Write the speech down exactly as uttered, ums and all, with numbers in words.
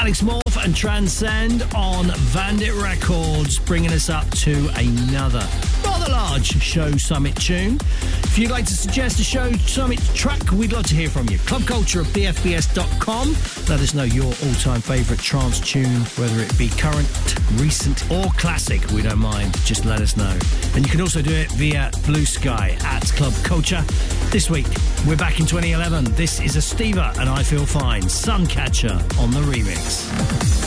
Alex Morph and Transcend on Vandit Records, bringing us up to another rather large Show Summit tune. If you'd like to suggest a Show Summit track, we'd love to hear from you. Club Culture at b f b s dot com. Let us know your all-time favourite trance tune, whether it be current, recent or classic. We don't mind. Just let us know. And you can also do it via Blue Sky at Club Culture. This week, we're back in twenty eleven. This is Estiva and I Feel Fine. Suncatcher on the remix.